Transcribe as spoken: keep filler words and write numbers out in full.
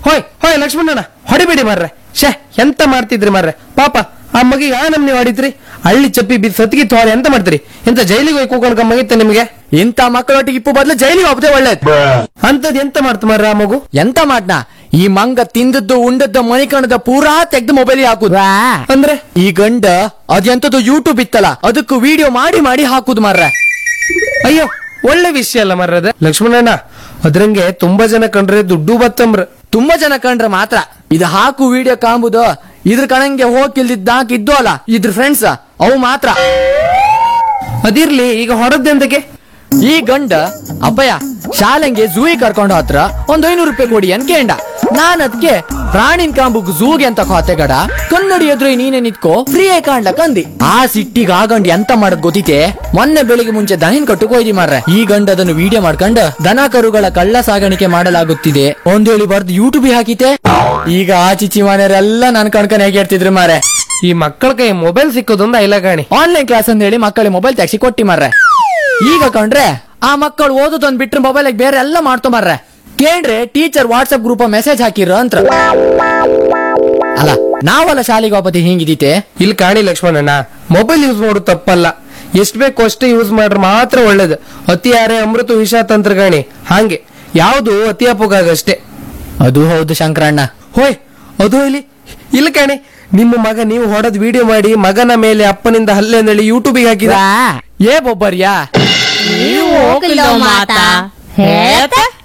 ಹೋಯ್ ಹೋಯ್ ಲಕ್ಷ್ಮಣಣ್ಣ ಹೊಡಿಬೇಡಿ ಮಾರ್ರೆ. ಶೇ ಎಂತ ಮಾಡ್ತಿದ್ರಿ ಮಾರ್ರೆ, ಪಾಪ ಆ ಮಗಿಗೆ ಆ ನಮ್ನಿ ಹೊಡಿತ್ರಿ. ಹಳ್ಳಿ ಚಪ್ಪಿ ಬಿದ್ದು ಸತ್ಗಿ ತೋರಿ ಎಂತ ಮಾಡ್ತೀರಿ? ಎಂತ ಜೈಲಿಗೆ ಹೋಗಿ ಕೂಕೊಂಡ್ ಮಗಿತ್ತ ನಿಮ್ಗೆ? ಇಂತ ಮಕ್ಕಳೊಟ್ಟಿಗೆ ಇಪ್ಪು ಬದಲು ಜೈಲಿಗೆ ಹೋಗ್ತೇ ಒಳ್ಳೇದು. ಅಂತದ್ ಎಂತ ಮಾಡ್ತ ಮಾರ್ರೆ ಆ ಮಗು? ಎಂತ ಮಾಡ್ನ ಈ ಮಂಗ ತಿಂದದ್ದು ಉಂಡದ್ದು ಮಣಿಕಣದ ಪೂರಾ ತೆಗ್ದು ಮೊಬೈಲ್ ಹಾಕುದು. ಅಂದ್ರೆ ಈ ಗಂಡ ಅದೆಂತದ್ದು ಯೂಟ್ಯೂಬ್ ಇತ್ತಲ್ಲ ಅದಕ್ಕೂ ವಿಡಿಯೋ ಮಾಡಿ ಮಾಡಿ ಹಾಕುದು ಮಾರ್ರೆ. ಅಯ್ಯೋ ಒಳ್ಳೆ ವಿಷಯ ಅಲ್ಲ ಮಾರ್ರದ ಲಕ್ಷ್ಮಣಣ್ಣ. ಅದ್ರಂಗೆ ತುಂಬಾ ಜನ ಕಂಡ್ರೆ ದುಡ್ಡು ಬತ್ತಂಬ್ರ. ತುಂಬಾ ಜನ ಕಂಡ್ರೆ ಮಾತ್ರ ಇದು ಹಾಕು ವಿಡಿಯೋ ಕಾಂಬುದು. ಇದ್ರ ಕಣಂಗೆ ಹೋಗಿಲ್ದಿದ್ದಾಕ ಇದ್ದು ಅಲ್ಲ ಇದ್ರ ಫ್ರೆಂಡ್ಸ್ ಅವು ಮಾತ್ರ. ಅದಿರ್ಲಿ, ಈಗ ಹೊರದ್ದೆಂದಕ್ಕೆ? ಈ ಗಂಡ ಅಪ್ಪಯ್ಯ ಶಾಲೆಂಗೆ ಝೂಗೆ ಕರ್ಕೊಂಡು ಹತ್ರ ಒಂದ್ ಐನೂರು ರೂಪಾಯಿ ಕೊಡಿ ಅಂತ ಕೇಂಡ. ನಾನ್ ಅದ್ಕೆ ಪ್ರಾಣಿನ್ ಕಾಂಬುಗ್ ಝೂಗೆ ಅಂತ ಖಾತೆಗಡ ಕನ್ನಡಿ ಎದುರು ನೀನೆ ನಿತ್ಕೋ ಫ್ರೀ ಆಗಿ ಕಾಣ್ಲಕ್ ಅಂದಿ. ಆ ಸಿಟ್ಟಿಗೆ ಆ ಗಂಡ ಎಂತ ಮಾಡದ್ ಗೊತ್ತಿತೆ? ಮೊನ್ನೆ ಬೆಳಿಗ್ಗೆ ಮುಂಚೆ ದನಿನ್ ಕಟ್ಟುಕ್ ಹೋಯ್ದಿ ಮಾರ್ರೆ. ಈ ಗಂಡ ಅದನ್ನು ವಿಡಿಯೋ ಮಾಡ್ಕೊಂಡು ದನ ಕರುಗಳ ಕಳ್ಳ ಸಾಗಾಣಿಕೆ ಮಾಡಲಾಗುತ್ತಿದೆ ಒಂದೇಳಿ ಬರ್ದು ಯೂಟ್ಯೂಬ್ ಹಾಕಿತೆ. ಈಗ ಆ ಚಿಚ್ಚಿ ಮನೆಯವರೆಲ್ಲ ನನ್ ಕಣ್ಕನ್ ಹೇಗೆ ಹೇಳ್ತಿದ್ರು ಮಾರ್ರೆ. ಈ ಮಕ್ಕಳ ಕೈ ಮೊಬೈಲ್ ಸಿಕ್ಕೋದೊಂದು ಐಲ ಕಾಣಿ. ಆನ್ಲೈನ್ ಕ್ಲಾಸ್ ಅಂತ ಹೇಳಿ ಮಕ್ಕಳಿಗೆ ಮೊಬೈಲ್ ತೆಗ್ಸಿ ಕೊಟ್ಟಿ ಮಾರ್ರೆ. ಈಗ ಕಂಡ್ರೆ ಆ ಮಕ್ಕಳು ಓದೋದೊಂದ್ ಬಿಟ್ರೆ ಮೊಬೈಲ್ ಬೇರೆ ಎಲ್ಲ ಮಾಡ್ತೊ ಮಾರ್ರೆ. ಕೇಳ್ರೆ ಟೀಚರ್ ವಾಟ್ಸ್ಆಪ್ ಗ್ರೂಪ್ ಮೆಸೇಜ್ ಹಾಕಿರ ಅಂತ. ಅಲ್ಲ ನಾವಲ್ಲ ಶಾಲೆಗೆ ವಾಪತಿ ಹಿಂಗಿದೀತೆ. ಇಲ್ಲಿ ಕಾಣಿ ಲಕ್ಷ್ಮಣಣ್ಣ, ಮೊಬೈಲ್ ಯೂಸ್ ಮಾಡೋದು ತಪ್ಪಲ್ಲ. ಎಷ್ಟ್ ಬೇಕು ಅಷ್ಟೇ ಯೂಸ್ ಮಾಡ್ರೆ ಮಾತ್ರ ಒಳ್ಳೇದು. ಅತಿ ಯಾರೇ ಅಮೃತ ವಿಷ ತಂತ್ರ ಗಾಣಿ ಹಾಗೆ ಯಾವ್ದು ಅತಿ ಅಪೋಗಾಗಷ್ಟೇ. ಅದು ಹೌದು ಶಂಕರಣ್ಣ. ಹೋಯ್ ಅದು ಇಲ್ಲಿ ಇಲ್ಲ ಕಾಣಿ, ನಿಮ್ಮ ಮಗ ನೀವು ಹೊಡೆದ್ ವಿಡಿಯೋ ಮಾಡಿ ಮಗನ ಮೇಲೆ ಅಪ್ಪನಿಂದ ಹಲ್ಲೆ ಅಂದೇಳಿ ಯೂಟ್ಯೂಬಿಗೆ ಹಾಕಿದ. ಏ ಬೊಬ್ಬರ್ಯಾ ನೀವು ಹೋಗಿಲ್ಲ ಮಾತಾ ಹೇಳ್ತಾ